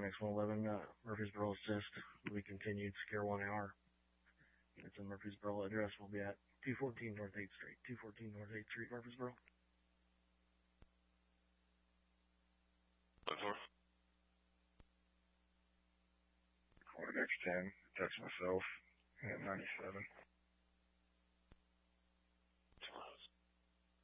next 111, Murfreesboro assist. We continued secure 1 hour. It's in Murfreesboro. Address will be at 214 North 8th Street. 214 North 8th Street, Murfreesboro. Quarter next 10, text myself at 97.